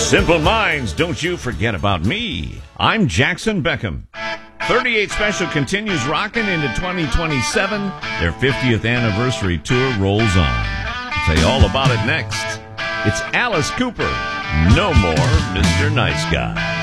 Simple Minds, don't you forget about me. I'm Jackson Beckham. 38 Special continues rocking into 2027. Their 50th anniversary tour rolls on. I'll tell you all about it next. It's Alice Cooper. No more Mr. Nice Guy.